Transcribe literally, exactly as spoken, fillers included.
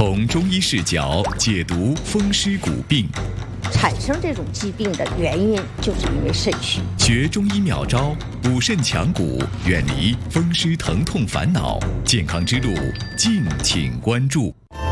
从中医视角解读风湿骨病， 产生这种疾病的原因就是因为肾虚。 学中医妙招，补肾强骨，远离风湿疼痛烦恼。健康之路，敬请关注。